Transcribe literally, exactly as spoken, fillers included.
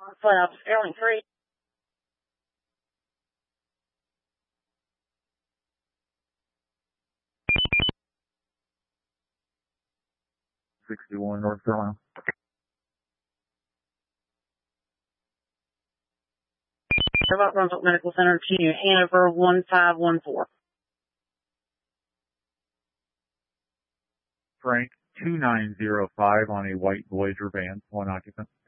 Flight Ops Airlink three. sixty-one North Carolina. About Brunswick Medical Center to Hanover one five one four. Frank two nine zero five on a white Voyager van, one occupant.